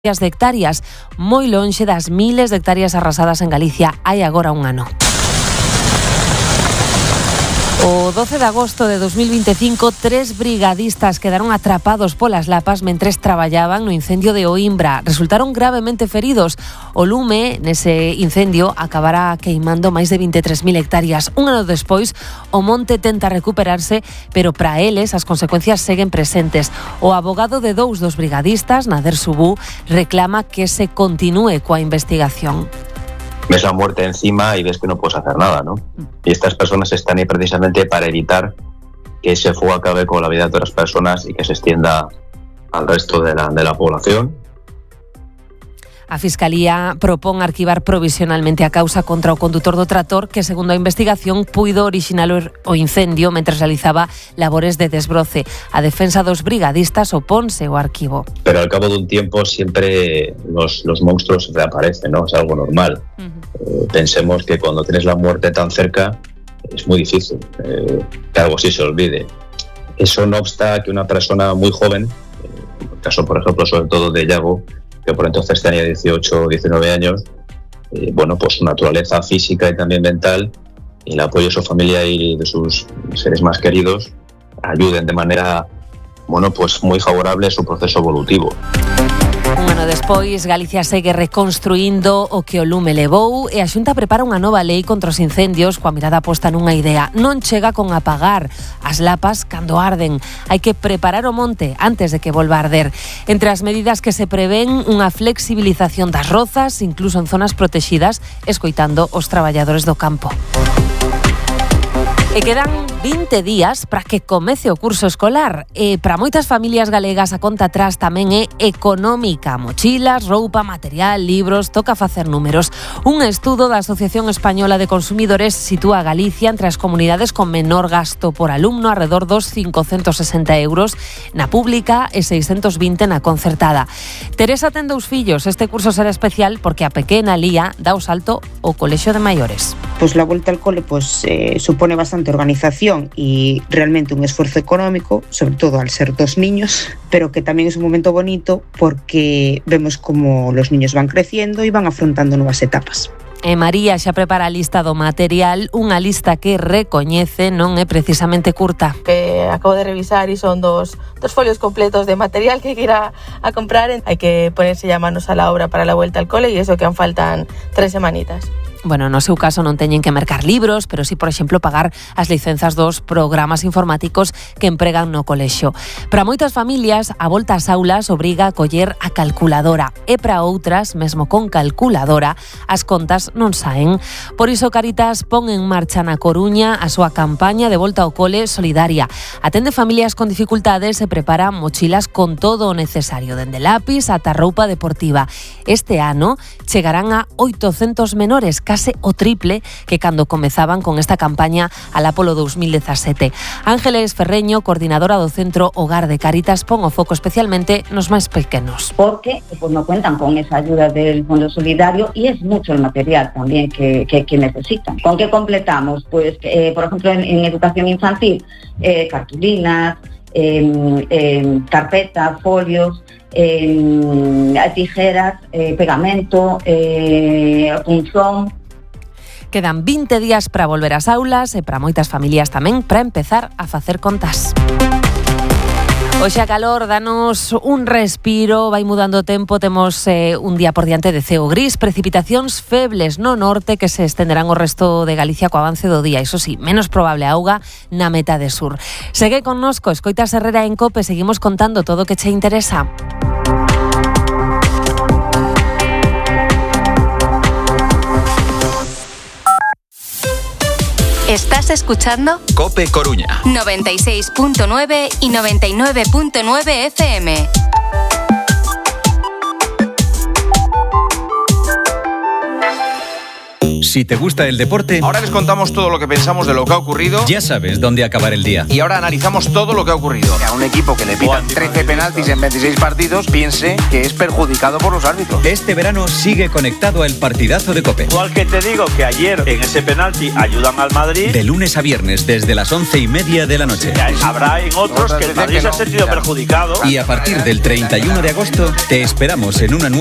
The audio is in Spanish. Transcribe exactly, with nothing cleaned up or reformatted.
de hectáreas, moi lonxe das miles de hectáreas arrasadas en Galicia hai agora un ano. O doce de agosto de dos mil veinticinco, tres brigadistas quedaron atrapados polas lapas mentres traballaban no incendio de Oimbra. Resultaron gravemente feridos. O lume nese incendio acabará queimando máis de veintitrés mil hectáreas. Un ano despois, o monte tenta recuperarse, pero para eles as consecuencias seguen presentes. O abogado de dous dos brigadistas, Nader Subú, reclama que se continúe coa investigación. Ves la muerte encima y ves que no puedes hacer nada, ¿no? Y estas personas están ahí precisamente para evitar que ese fuego acabe con la vida de otras personas y que se extienda al resto de la, de la población. A Fiscalía propón arquivar provisionalmente a causa contra o condutor do trator que, segundo a investigación, puido orixinar o incendio mentre realizaba labores de desbroce. A defensa dos brigadistas oponse ao arquivo. Pero al cabo de un tiempo siempre los, los monstruos reaparecen, ¿no? Es algo normal. Uh-huh. Eh, pensemos que cuando tienes la muerte tan cerca es muy difícil eh, que algo así se olvide. Eso no obsta que una persona muy joven, en el caso por ejemplo sobre todo de Yago, que por entonces tenía dieciocho o diecinueve años, eh, bueno, pues su naturaleza física y también mental y el apoyo de su familia y de sus seres más queridos ayuden de manera, bueno, pues muy favorable a su proceso evolutivo. Un ano despois, Galicia segue reconstruindo o que o lume levou e a Xunta prepara unha nova lei contra os incendios coa mirada posta nunha idea. Non chega con apagar as lapas cando arden. Hai que preparar o monte antes de que volva a arder. Entre as medidas que se prevén, unha flexibilización das rozas, incluso en zonas protexidas, escoitando os traballadores do campo. E quedan vinte días para que comece o curso escolar. E para moitas familias galegas a conta atrás tamén é económica. Mochilas, roupa, material, libros, toca facer números. Un estudo da Asociación Española de Consumidores sitúa a Galicia entre as comunidades con menor gasto por alumno, alrededor dos cincocentos sesenta euros na pública e seiscentos vinte na concertada. Teresa ten dous fillos. Este curso será especial porque a pequena Lía dá o salto ao colexio de maiores. Pues la vuelta al cole pues eh, supone bastante organización y realmente un esfuerzo económico, sobre todo al ser dos niños, pero que también es un momento bonito porque vemos como los niños van creciendo y van afrontando nuevas etapas. E María xa prepara a lista do material, unha lista que recoñece non é precisamente curta. Que acabo de revisar e son dos, dos folios completos de material que hay que ir a, a comprar. Hai que ponerse ya manos a la obra para la vuelta al cole e eso que aún faltan tres semanitas. Bueno, no seu caso non teñen que mercar libros, pero sí, por exemplo, pagar as licenzas dos programas informáticos que empregan no colexio. Para moitas familias, a volta ás aulas obriga a coller a calculadora e para outras, mesmo con calculadora, as contas non saen. Por iso Caritas pon en marcha na Coruña a súa campaña de volta ao cole solidaria. Atende familias con dificultades e prepara mochilas con todo o necesario, dende lápis ata roupa deportiva. Este ano chegarán a oitocentos menores, case o triple que cando comezaban con esta campaña alá polo dos mil dezasete. Ángeles Ferreño, coordinadora do Centro Hogar de Caritas, pon o foco especialmente nos máis pequenos. Porque pues, no cuentan con esa ayuda del Fondo Solidario y es mucho el material también que, que, que necesitan. ¿Con qué completamos? Pues, eh, por ejemplo, en, en educación infantil, eh, cartulinas, eh, eh, carpetas, folios, eh, tijeras, eh, pegamento, eh, punzón. Quedan vinte días para volver ás aulas e para moitas familias tamén para empezar a facer contas. Hoxe a calor danos un respiro, vai mudando o tempo, temos eh, un día por diante de ceo gris, precipitacións febles no norte que se estenderán o resto de Galicia co avance do día, iso sí, menos probable auga na metade sur. Segue connosco, escoitas Herrera en COPE, seguimos contando todo o que che interesa. Estás escuchando COPE Coruña noventa y seis punto nueve y noventa y nueve punto nueve F M. Si te gusta el deporte, ahora les contamos todo lo que pensamos de lo que ha ocurrido. Ya sabes dónde acabar el día. Y ahora analizamos todo lo que ha ocurrido. Que a un equipo que le pitan trece penaltis en veintiséis partidos piense que es perjudicado por los árbitros. Este verano sigue conectado al partidazo de COPE. Igual que te digo que ayer en ese penalti ayudan al Madrid. De lunes a viernes desde las once y media de la noche. Habrá en otros que el Madrid se ha sentido perjudicado. Y a partir del treinta y uno de agosto te esperamos en una nueva